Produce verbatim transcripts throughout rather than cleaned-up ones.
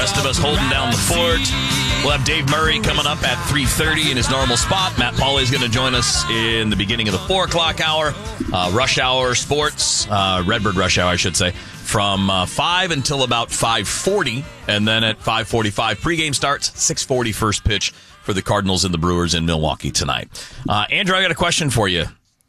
rest of us holding down the fort. We'll have Dave Murray coming up at three thirty in his normal spot. Matt Pauley's going to join us in the beginning of the four o'clock hour. Uh, rush Hour Sports, uh, Redbird Rush Hour, I should say, from uh, five until about five forty. And then at five forty-five, pregame starts, six forty first pitch for the Cardinals and the Brewers in Milwaukee tonight. Uh, Andrew, I got a question for you.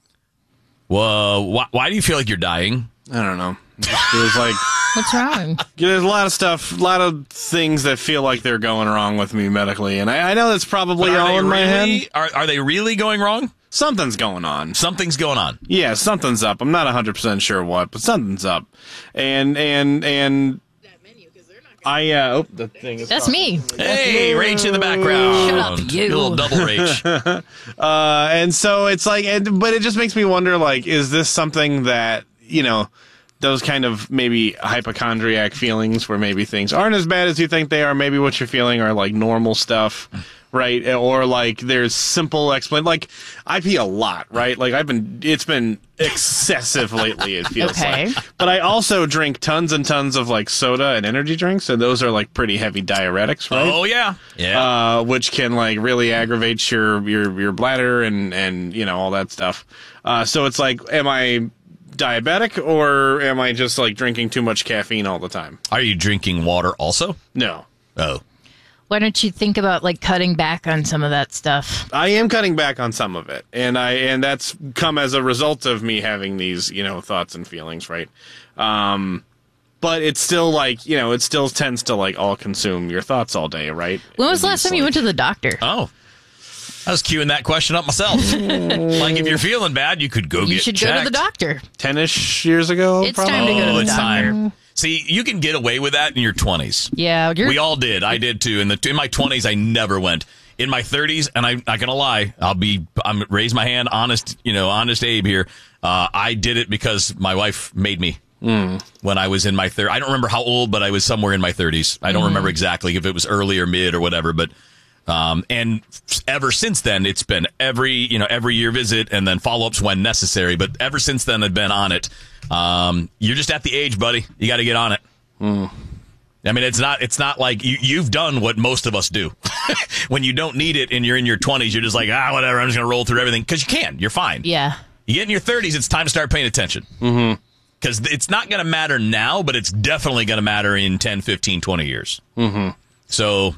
Well, why, why do you feel like you're dying? I don't know. It was like... What's wrong? There's a lot of stuff, a lot of things that feel like they're going wrong with me medically, and I, I know that's probably all in my really, head. Are, are they really going wrong? Something's going on. Something's going on. Yeah, something's up. I'm not one hundred percent sure what, but something's up. And, and, and... I, uh, oh, the thing is... That's me. Hey, Rach in the background. Shut up, you. Little double Rach. uh, and so it's like, and, but it just makes me wonder, like, is this something that, you know... those kind of maybe hypochondriac feelings where maybe things aren't as bad as you think they are. Maybe what you're feeling are like normal stuff, right? Or like there's simple explanation. Like I pee a lot, right? Like I've been, it's been excessive lately, it feels Okay. like. But I also drink tons and tons of like soda and energy drinks, and those are like pretty heavy diuretics, right? Oh, yeah. Yeah. Uh, which can like really aggravate your, your, your bladder and, and, you know, all that stuff. Uh, so it's like, am I diabetic, or am I just like drinking too much caffeine all the time? Are you drinking water also? No. Oh. Why don't you think about like cutting back on some of that stuff? I am cutting back on some of it, and I and that's come as a result of me having these, you know, thoughts and feelings, right? Um, but it's still like, you know, it still tends to like all consume your thoughts all day, right? When was the And last it's time you like- went to the doctor? Oh. I was queuing that question up myself. Like, if you're feeling bad, you could go You get should checked. go to the doctor. ten-ish years ago? It's probably? time to go to Oh, the it's doctor. time. See, you can get away with that in your twenties. Yeah, you're. We all did. I did too. In the in my twenties, I never went. In my thirties, and I'm not gonna lie, I'll be I'm raise my hand, honest, you know, honest Abe here. Uh, I did it because my wife made me. Mm. When I was in my thirties, I don't remember how old, but I was somewhere in my thirties. I don't Mm. remember exactly if it was early or mid or whatever, but. Um, and ever since then, it's been every, you know, every year visit and then follow-ups when necessary. But ever since then, I've been on it. Um, you're just at the age, buddy. You got to get on it. Mm. I mean, it's not, it's not like you, you've done what most of us do. When you don't need it and you're in your twenties, you're just like, ah, whatever. I'm just going to roll through everything. Cause you can, you're fine. Yeah. You get in your thirties, it's time to start paying attention. Mm-hmm. Cause it's not going to matter now, but it's definitely going to matter in ten, fifteen, twenty years. Mm-hmm. So,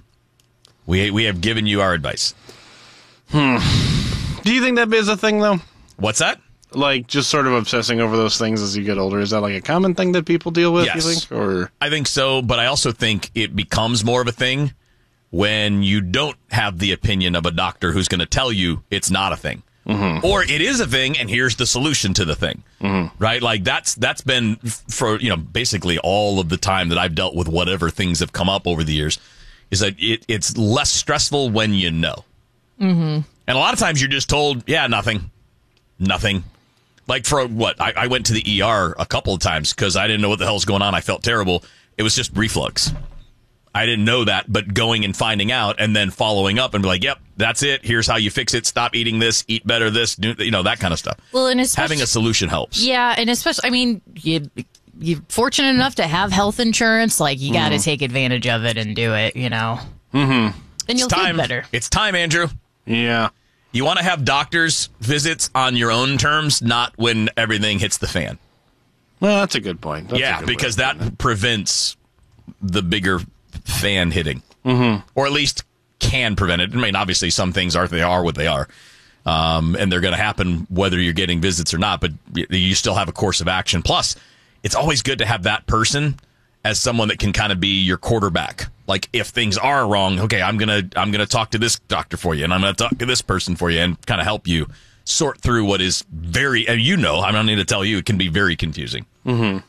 We we have given you our advice. Hmm. Do you think that is a thing, though? What's that? Like, just sort of obsessing over those things as you get older. Is that like a common thing that people deal with, Yes. you think? Or I think so, but I also think it becomes more of a thing when you don't have the opinion of a doctor who's going to tell you it's not a thing. Mm-hmm. Or it is a thing, and here's the solution to the thing. Mm-hmm. Right? Like, that's that's been, for, you know, basically all of the time that I've dealt with whatever things have come up over the years. Is that it, it's less stressful when you know. Mm-hmm. And a lot of times you're just told, yeah, nothing. Nothing. Like for what? I, I went to the E R a couple of times because I didn't know what the hell's going on. I felt terrible. It was just reflux. I didn't know that, but going and finding out and then following up and be like, yep, that's it. Here's how you fix it. Stop eating this. Eat better this. Do, you know, that kind of stuff. Well, and especially, having a solution helps. Yeah, and especially, I mean, you... you're fortunate enough to have health insurance, like you got to Mm-hmm. take advantage of it and do it, you know. Mm-hmm. Then you'll it's time. feel better. It's time, Andrew. Yeah. You want to have doctor's visits on your own terms, not when everything hits the fan. Well, that's a good point. That's a yeah, good way because of putting that it. prevents the bigger fan hitting. Mm-hmm. Or at least can prevent it. I mean, obviously some things are they are what they are. Um, and they're going to happen whether you're getting visits or not, but you still have a course of action. Plus, it's always good to have that person as someone that can kind of be your quarterback. Like if things are wrong, okay, I'm going to I'm going to talk to this doctor for you and I'm going to talk to this person for you and kind of help you sort through what is very, and you know, I don't need to tell you, it can be very confusing. Mm-hmm.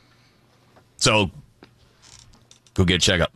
So go get a checkup.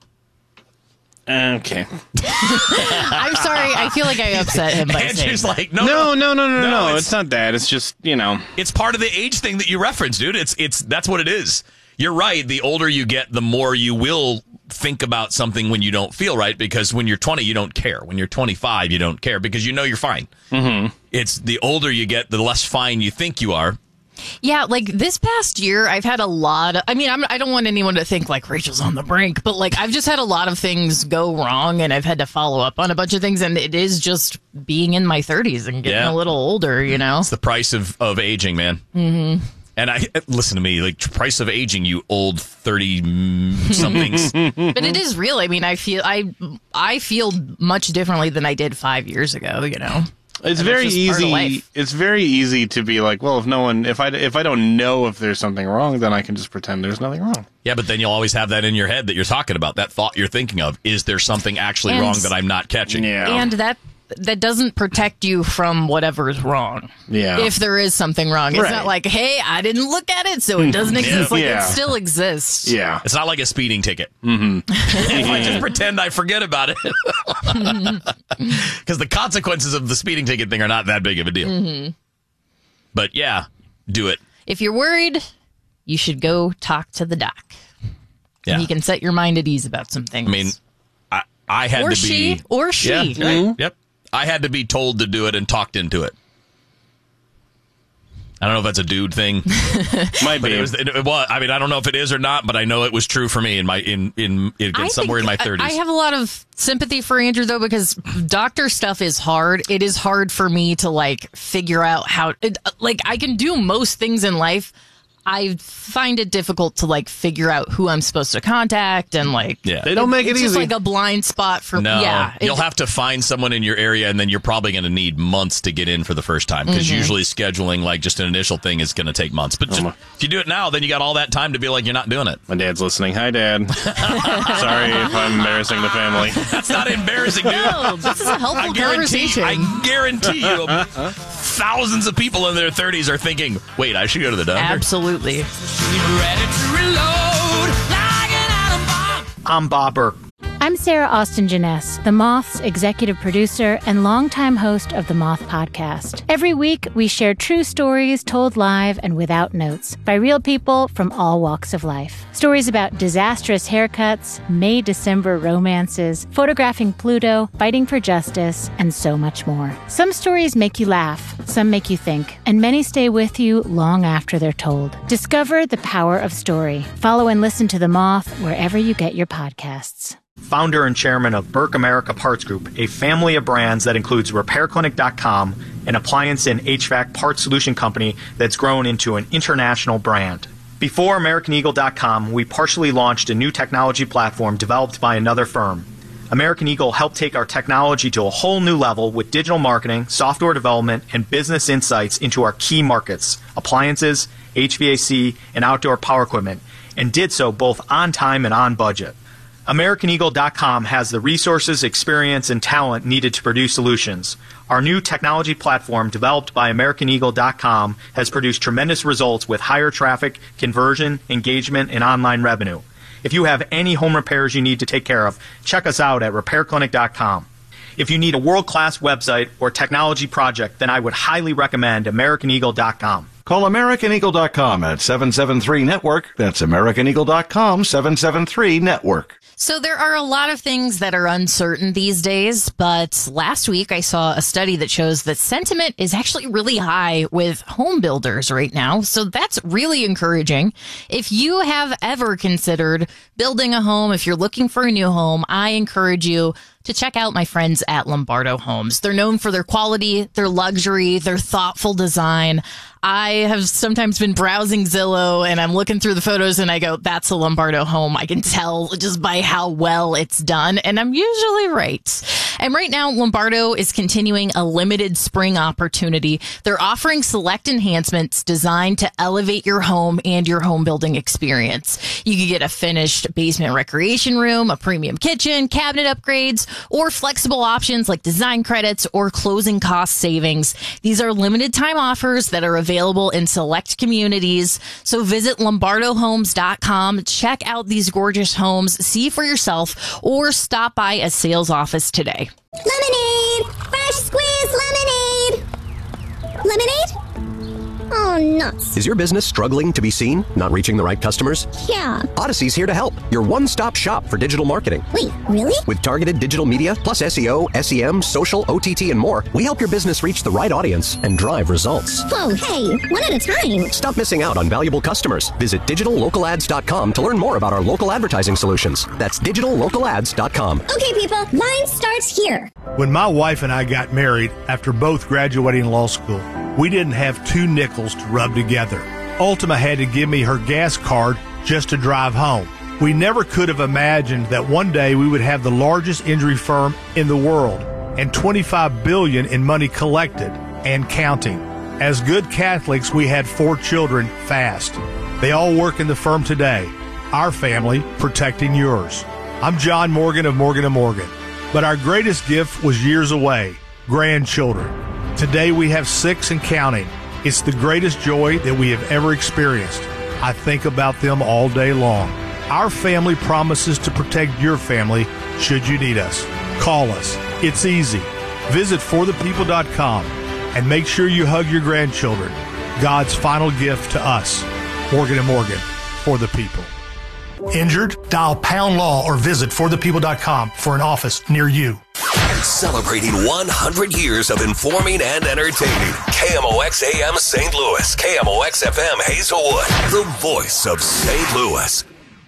Okay. I'm sorry. I feel like I upset him by saying Andrew's that. like, no, No, no, no, no, no, No, no. it's- It's not that. It's just, you know. It's part of the age thing that you referenced, dude. It's it's that's what it is. You're right. The older you get, the more you will think about something when you don't feel right. Because when you're twenty, you don't care. When you're twenty-five, you don't care because you know you're fine. Mm-hmm. It's the older you get, the less fine you think you are. Yeah, like this past year, I've had a lot of, I mean, I'm, I don't want anyone to think like Rachel's on the brink, but like I've just had a lot of things go wrong and I've had to follow up on a bunch of things. And it is just being in my thirties and getting Yeah. a little older, you know? It's the price of, of aging, man. Mm-hmm. And I listen to me, like price of aging, you old thirty somethings. But it is real. I mean, I feel, I, I feel much differently than I did five years ago, you know? It's And very it's just part of easy. life. It's very easy to be like, well, if no one, if I, if I don't know if there's something wrong, then I can just pretend there's nothing wrong. Yeah, but then you'll always have that in your head that you're talking about, that thought you're thinking of. Is there something actually And- wrong that I'm not catching? Yeah. And that, that doesn't protect you from whatever's wrong. Yeah. If there is something wrong. It's Right. not like, hey, I didn't look at it, so it doesn't exist. Like, Yeah. it still exists. yeah. It's not like a speeding ticket. Mm-hmm. If I just pretend I forget about it. Because the consequences of the speeding ticket thing are not that big of a deal. Mm-hmm. But yeah, do it. If you're worried, you should go talk to the doc. Yeah. And you can set your mind at ease about some things. I mean, I, I had or to she, be. or she. Yeah, right. Yep. I had to be told to do it and talked into it. I don't know if that's a dude thing. Might But be. it was, it, it was. I mean, I don't know if it is or not, but I know it was true for me in my in in, in I somewhere think- in my thirties. I have a lot of sympathy for Andrew though, because doctor stuff is hard. It is hard for me to like figure out how. It, like I can do most things in life. I find it difficult to like figure out who I'm supposed to contact and like. Yeah. They don't make it it's easy. just like a blind spot for No, yeah. you'll it- have to find someone in your area, and then you're probably going to need months to get in for the first time because Mm-hmm. usually scheduling like just an initial thing is going to take months. But just, my- if you do it now, then you got all that time to be like you're not doing it. My dad's listening. Hi, Dad. Sorry if I'm embarrassing the family. That's not embarrassing, dude. No, this is a I helpful guarantee, conversation. I guarantee you, thousands of people in their thirties are thinking, "Wait, I should go to the doctor." Absolutely. I'm Bob Burke. I'm Sarah Austin Janess, The Moth's executive producer and longtime host of the Moth Podcast. Every week, we share true stories told live and without notes by real people from all walks of life. Stories about disastrous haircuts, May-December romances, photographing Pluto, fighting for justice, and so much more. Some stories make you laugh, some make you think, and many stay with you long after they're told. Discover the power of story. Follow and listen to The Moth wherever you get your podcasts. Founder and chairman of Burke America Parts Group, a family of brands that includes repair clinic dot com, an appliance and H V A C parts solution company that's grown into an international brand. Before American Eagle dot com, we partially launched a new technology platform developed by another firm. American Eagle helped take our technology to a whole new level with digital marketing, software development, and business insights into our key markets, appliances, H V A C, and outdoor power equipment, and did so both on time and on budget. American Eagle dot com has the resources, experience, and talent needed to produce solutions. Our new technology platform, developed by American Eagle dot com, has produced tremendous results with higher traffic, conversion, engagement, and online revenue. If you have any home repairs you need to take care of, check us out at repair clinic dot com. If you need a world-class website or technology project, then I would highly recommend American Eagle dot com. Call American Eagle dot com at seven seven three network. That's American Eagle dot com, seven seven three network. So there are a lot of things that are uncertain these days, but last week I saw a study that shows that sentiment is actually really high with home builders right now. So that's really encouraging. If you have ever considered building a home, if you're looking for a new home, I encourage you to check out my friends at Lombardo Homes. They're known for their quality, their luxury, their thoughtful design. I have sometimes been browsing Zillow and I'm looking through the photos and I go, that's a Lombardo home. I can tell just by how well it's done. And I'm usually right. And right now, Lombardo is continuing a limited spring opportunity. They're offering select enhancements designed to elevate your home and your home building experience. You can get a finished basement recreation room, a premium kitchen, cabinet upgrades, or flexible options like design credits or closing cost savings. These are limited time offers that are available in select communities. So visit Lombardo Homes dot com, check out these gorgeous homes, see for yourself, or stop by a sales office today. Lemonade! Fresh squeezed lemonade! Lemonade? Oh, nuts. Is your business struggling to be seen? Not reaching the right customers? Yeah. Odyssey's here to help. Your one-stop shop for digital marketing. Wait, really? With targeted digital media, plus S E O, S E M, social, O T T, and more, we help your business reach the right audience and drive results. Whoa, hey, one at a time. Stop missing out on valuable customers. Visit digital local ads dot com to learn more about our local advertising solutions. That's digital local ads dot com. Okay, people, mine starts here. When my wife and I got married after both graduating law school, we didn't have two nickels to rub together. Ultima had to give me her gas card just to drive home. We never could have imagined that one day we would have the largest injury firm in the world and twenty-five billion dollars in money collected and counting. As good Catholics, we had four children fast. They all work in the firm today. Our family protecting yours. I'm John Morgan of Morgan and Morgan. But our greatest gift was years away, grandchildren. Today we have six and counting. It's the greatest joy that we have ever experienced. I think about them all day long. Our family promises to protect your family should you need us. Call us. It's easy. Visit for the people dot com and make sure you hug your grandchildren. God's final gift to us. Morgan and Morgan, for the people. Injured? Dial Pound Law or visit for the people dot com for an office near you. Celebrating one hundred years of informing and entertaining. K M O X A M Saint Louis. K M O X F M Hazelwood. The voice of Saint Louis.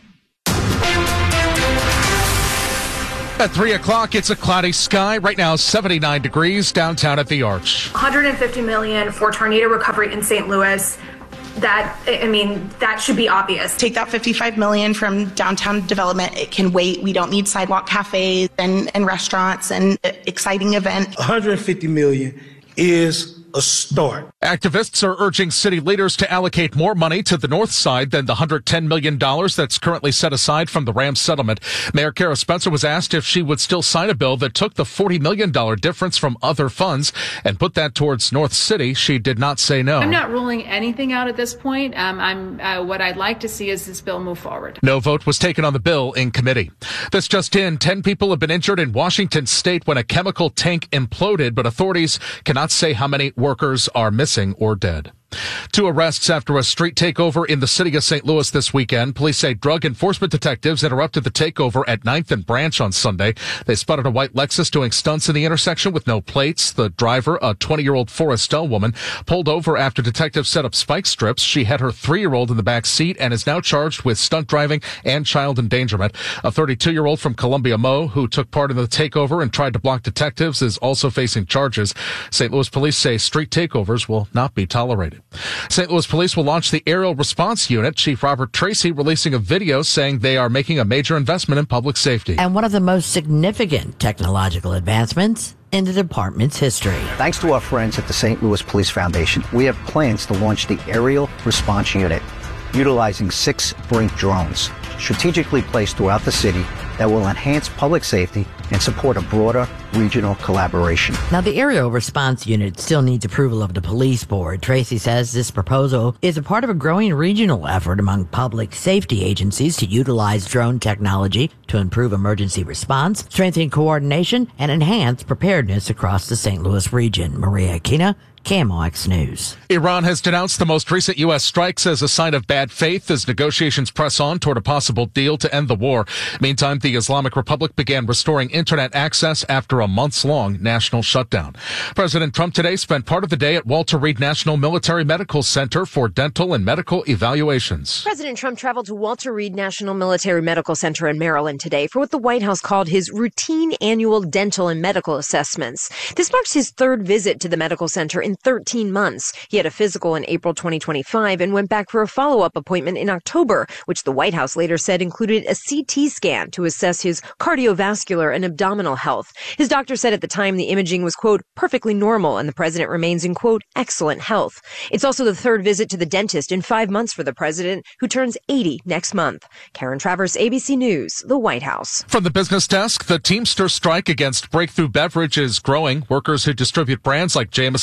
At three o'clock, it's a cloudy sky. Right now, seventy-nine degrees downtown at the Arch. one hundred fifty million dollars for tornado recovery in Saint Louis. That, I mean, that should be obvious. Take that fifty-five million dollars from downtown development. It can wait. We don't need sidewalk cafes and, and restaurants and exciting events. one hundred fifty million dollars is a start. Activists are urging city leaders to allocate more money to the north side than the one hundred ten million dollars that's currently set aside from the Rams settlement. Mayor Kara Spencer was asked if she would still sign a bill that took the forty million dollars difference from other funds and put that towards North City. She did not say no. I'm not ruling anything out at this point. Um, I'm uh, what I'd like to see is this bill move forward. No vote was taken on the bill in committee. This just in, ten people have been injured in Washington state when a chemical tank imploded, but authorities cannot say how many workers are missing or dead. Two arrests after a street takeover in the city of Saint Louis this weekend. Police say drug enforcement detectives interrupted the takeover at ninth and Branch on Sunday. They spotted a white Lexus doing stunts in the intersection with no plates. The driver, a twenty-year-old Forrestal woman, pulled over after detectives set up spike strips. She had her three-year-old in the back seat and is now charged with stunt driving and child endangerment. A thirty-two-year-old from Columbia Mo, who took part in the takeover and tried to block detectives, is also facing charges. Saint Louis police say street takeovers will not be tolerated. Saint Louis police will launch the Aerial Response Unit. Chief Robert Tracy releasing a video saying they are making a major investment in public safety. And one of the most significant technological advancements in the department's history. Thanks to our friends at the Saint Louis Police Foundation, we have plans to launch the Aerial Response Unit, utilizing six Brink drones, strategically placed throughout the city that will enhance public safety and support a broader regional collaboration. Now, the Aerial Response Unit still needs approval of the police board. Tracy says this proposal is a part of a growing regional effort among public safety agencies to utilize drone technology to improve emergency response, strengthen coordination, and enhance preparedness across the Saint Louis region. Maria Aquina, K M O X News. Iran has denounced the most recent U S strikes as a sign of bad faith as negotiations press on toward a possible deal to end the war. Meantime, the Islamic Republic began restoring internet access after a months-long national shutdown. President Trump today spent part of the day at Walter Reed National Military Medical Center for dental and medical evaluations. President Trump traveled to Walter Reed National Military Medical Center in Maryland today for what the White House called his routine annual dental and medical assessments. This marks his third visit to the medical center in thirteen months. He had a physical in April twenty twenty-five and went back for a follow-up appointment in October, which the White House later said included a C T scan to assess his cardiovascular and abdominal health. His doctor said at the time the imaging was, quote, perfectly normal and the president remains in, quote, excellent health. It's also the third visit to the dentist in five months for the president, who turns eighty next month. Karen Travers, A B C News, the White House. From the business desk, the Teamster strike against Breakthrough Beverage is growing. Workers who distribute brands like Jameson, Absolut,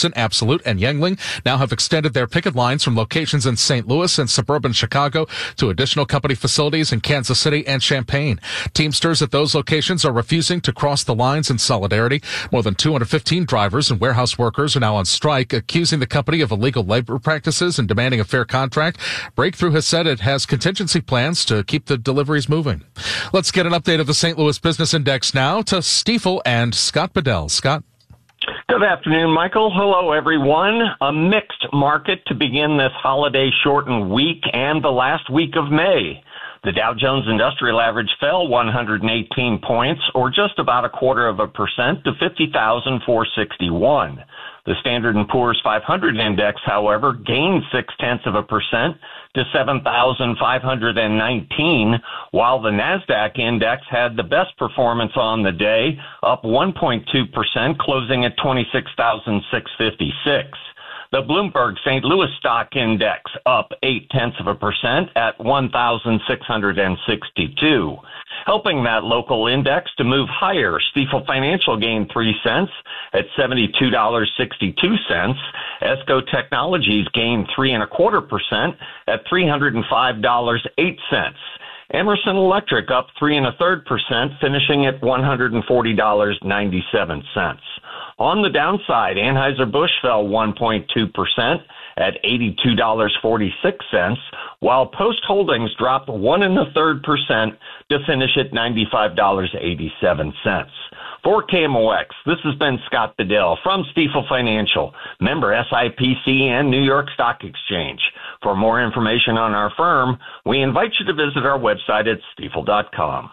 Resolute, and Yuengling now have extended their picket lines from locations in Saint Louis and suburban Chicago to additional company facilities in Kansas City and Champaign. Teamsters at those locations are refusing to cross the lines in solidarity. More than two hundred fifteen drivers and warehouse workers are now on strike, accusing the company of illegal labor practices and demanding a fair contract. Breakthrough has said it has contingency plans to keep the deliveries moving. Let's get an update of the Saint Louis Business Index now to Stifel and Scott Bedell. Scott? Good afternoon, Michael. Hello, everyone. A mixed market to begin this holiday-shortened week and the last week of May. The Dow Jones Industrial Average fell one hundred eighteen points, or just about a quarter of a percent, to fifty thousand four hundred sixty-one. The Standard and Poor's five hundred index, however, gained six-tenths of a percent to seven thousand five hundred nineteen, while the NASDAQ index had the best performance on the day, up one point two percent, closing at twenty-six thousand six hundred fifty-six. The Bloomberg Saint Louis Stock Index up eight-tenths of a percent at one thousand six hundred sixty-two. Helping that local index to move higher, Stifel Financial gained three cents at seventy-two dollars and sixty-two cents. Esco Technologies gained three and a quarter percent at three hundred five dollars and eight cents. Emerson Electric up three and a third percent, finishing at one hundred forty dollars and ninety-seven cents. On the downside, Anheuser-Busch fell one point two percent at eighty-two dollars and forty-six cents, while Post Holdings dropped one and a third percent to finish at ninety-five dollars and eighty-seven cents. For K M O X, this has been Scott Bedell from Stifel Financial, member S I P C and New York Stock Exchange. For more information on our firm, we invite you to visit our website at stifel dot com.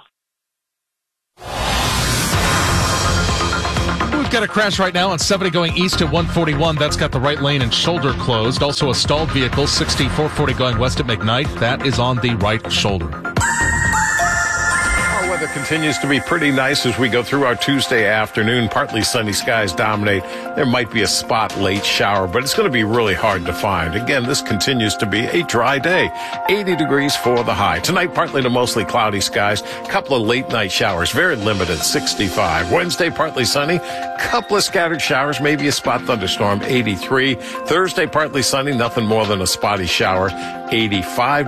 We've got a crash right now on seventy going east at one forty-one. That's got the right lane and shoulder closed. Also a stalled vehicle, sixty-four forty going west at McKnight. That is on the right shoulder. Our weather continues to be pretty nice as we go through our Tuesday afternoon. Partly sunny skies dominate. There might be a spot late shower, but it's going to be really hard to find. Again, this continues to be a dry day. eighty degrees for the high. Tonight, partly to mostly cloudy skies. Couple of late night showers, very limited, sixty-five. Wednesday, partly sunny. Couple of scattered showers, maybe a spot thunderstorm, eighty-three. Thursday, partly sunny, nothing more than a spotty shower, eighty-five.